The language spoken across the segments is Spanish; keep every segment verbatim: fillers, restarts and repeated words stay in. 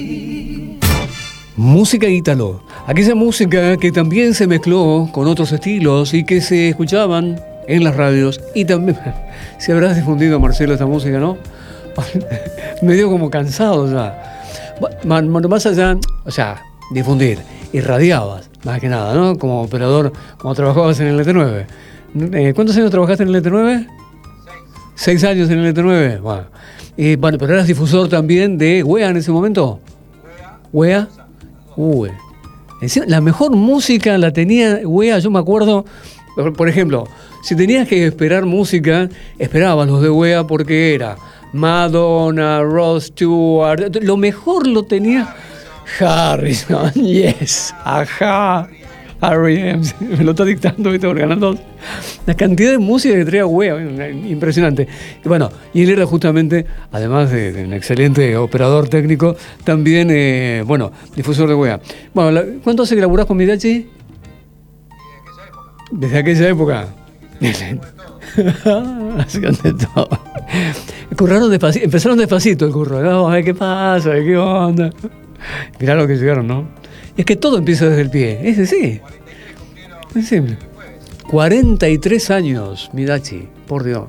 Música ítalo, aquella música que también se mezcló con otros estilos y que se escuchaban en las radios. Y también, si habrás difundido, Marcelo, esta música, ¿no? Medio como cansado ya. Más allá, o sea, difundir, irradiabas, más que nada, ¿no? Como operador, como trabajabas en el E T nueve. ¿Cuántos años trabajaste en el E T nueve? Seis. Seis años en el E T nueve. Bueno, y, bueno, pero eras difusor también de W E A en ese momento. W E A. Uy. La mejor música la tenía W E A, yo me acuerdo, por ejemplo, si tenías que esperar música, esperabas los de W E A porque era Madonna, Rod Stewart, lo mejor lo tenía Harrison, yes, ajá, R E M, me lo está dictando, ¿viste? Organando la cantidad de música que traía W E A, impresionante. Y bueno, y él era justamente, además de, de un excelente operador técnico, también, eh, bueno, difusor de W E A. Bueno, la, ¿cuánto hace que laburás con Midachi? Desde aquella época. Hacían de todo. Curraron despacito, empezaron despacito el curro, ¿no? A ver qué pasa, qué onda. Mirá lo que llegaron, ¿no? Es que todo empieza desde el pie, ese sí. Es simple. cuarenta y tres años, Midachi, por Dios.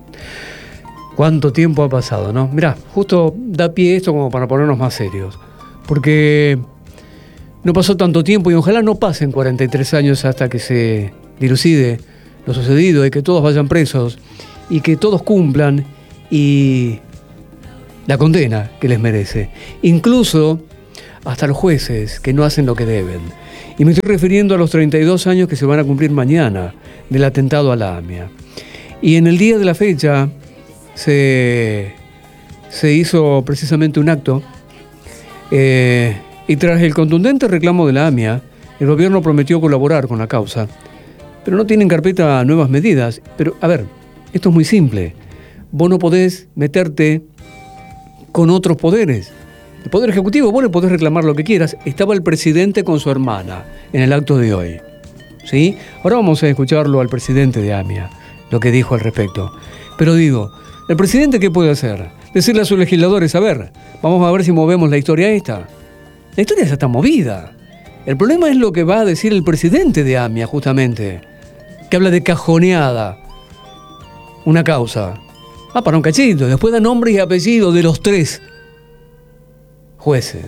Cuánto tiempo ha pasado, ¿no? Mirá, justo da pie esto como para ponernos más serios. Porque no pasó tanto tiempo y ojalá no pasen cuarenta y tres años hasta que se dilucide lo sucedido y que todos vayan presos y que todos cumplan y la condena que les merece. Incluso hasta los jueces que no hacen lo que deben. Y me estoy refiriendo a los treinta y dos años que se van a cumplir mañana del atentado a la AMIA. Y en el día de la fecha se, se hizo precisamente un acto eh, y tras el contundente reclamo de la AMIA, el gobierno prometió colaborar con la causa. Pero no tienen carpeta nuevas medidas. Pero, a ver, esto es muy simple. Vos no podés meterte con otros poderes. El Poder Ejecutivo, vos le podés reclamar lo que quieras. Estaba el presidente con su hermana en el acto de hoy. ¿Sí? Ahora vamos a escucharlo al presidente de AMIA, lo que dijo al respecto. Pero digo, ¿el presidente qué puede hacer? Decirle a sus legisladores, a ver, vamos a ver si movemos la historia esta. La historia ya está movida. El problema es lo que va a decir el presidente de AMIA, justamente, que habla de cajoneada una causa. Ah, para un cachito. Después da nombre y apellido de los tres jueces.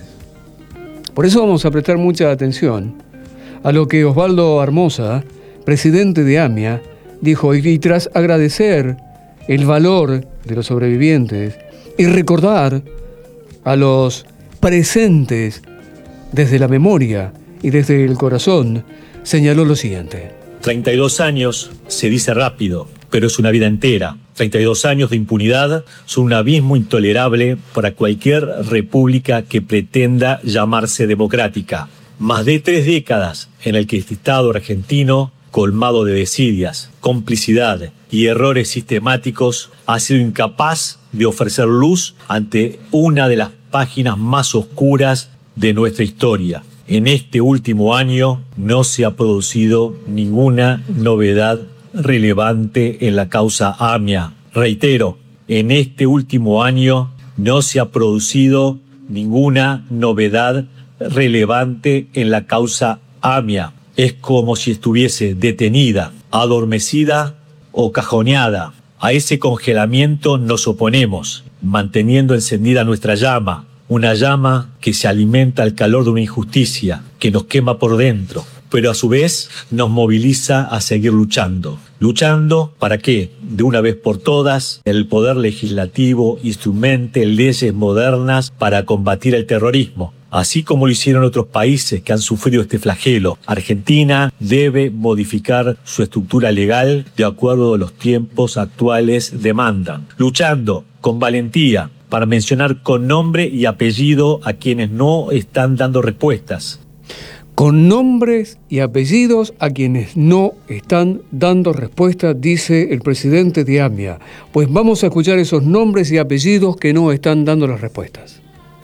Por eso vamos a prestar mucha atención a lo que Osvaldo Armoza, presidente de AMIA, dijo, y, y tras agradecer el valor de los sobrevivientes y recordar a los presentes desde la memoria y desde el corazón, señaló lo siguiente. treinta y dos años se dice rápido, pero es una vida entera. treinta y dos años de impunidad son un abismo intolerable para cualquier república que pretenda llamarse democrática. Más de tres décadas en el que este Estado argentino, colmado de desidias, complicidad y errores sistemáticos, ha sido incapaz de ofrecer luz ante una de las páginas más oscuras de nuestra historia. En este último año no se ha producido ninguna novedad relevante en la causa AMIA. Reitero, en este último año no se ha producido ninguna novedad relevante en la causa AMIA. Es como si estuviese detenida, adormecida o cajoneada. A ese congelamiento nos oponemos, manteniendo encendida nuestra llama, una llama que se alimenta al calor de una injusticia, que nos quema por dentro, pero a su vez nos moviliza a seguir luchando. ¿Luchando para qué? De una vez por todas, el poder legislativo instrumente leyes modernas para combatir el terrorismo, así como lo hicieron otros países que han sufrido este flagelo. Argentina debe modificar su estructura legal de acuerdo a los tiempos actuales demandan. Luchando con valentía para mencionar con nombre y apellido a quienes no están dando respuestas. Con nombres y apellidos a quienes no están dando respuestas, dice el presidente de AMIA. Pues vamos a escuchar esos nombres y apellidos que no están dando las respuestas.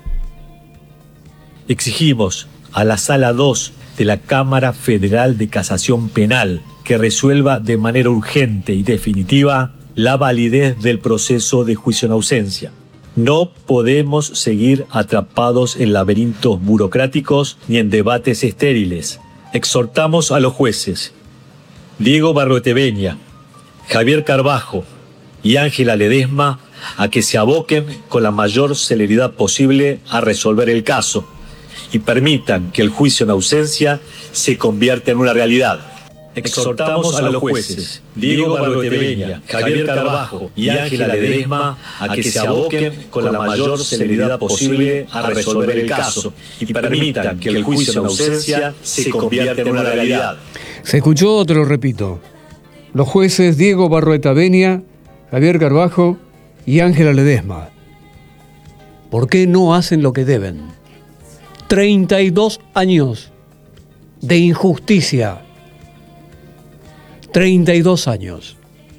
Exigimos a la Sala dos de la Cámara Federal de Casación Penal que resuelva de manera urgente y definitiva la validez del proceso de juicio en ausencia. No podemos seguir atrapados en laberintos burocráticos ni en debates estériles. Exhortamos a los jueces Diego Barroetaveña, Javier Carbajo y Ángela Ledesma a que se aboquen con la mayor celeridad posible a resolver el caso y permitan que el juicio en ausencia se convierta en una realidad. Exhortamos a los jueces Diego Barroetaveña, Javier Carbajo y Ángela Ledesma a que se aboquen con la mayor celeridad posible a resolver el caso y permitan que el juicio en ausencia se convierta en una realidad. Se escuchó, te lo repito. Los jueces Diego Barroetaveña, Javier Carbajo y Ángela Ledesma. ¿Por qué no hacen lo que deben? treinta y dos años de injusticia. treinta y dos años.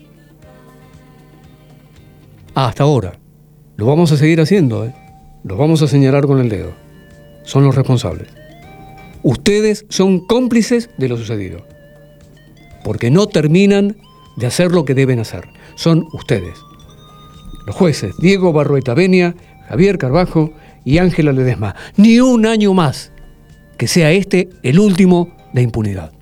Hasta ahora. Lo vamos a seguir haciendo, ¿eh? Los vamos a señalar con el dedo. Son los responsables. Ustedes son cómplices de lo sucedido. Porque no terminan de hacer lo que deben hacer. Son ustedes. Los jueces Diego Barroetaveña, Javier Carbajo y Ángela Ledesma. Ni un año más. Que sea este el último de impunidad.